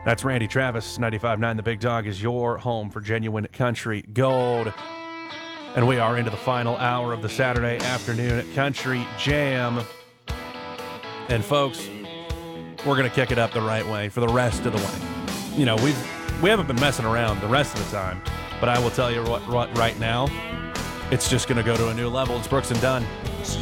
That's Randy Travis. 95.9 The Big Dog is your home for genuine country gold. And we are into the final hour of the Saturday afternoon Country Jam. And folks, we're going to kick it up the right way for the rest of the way. You know, we haven't been messing around the rest of the time, but I will tell you what right now, it's just going to go to a new level. It's Brooks and Dunn. See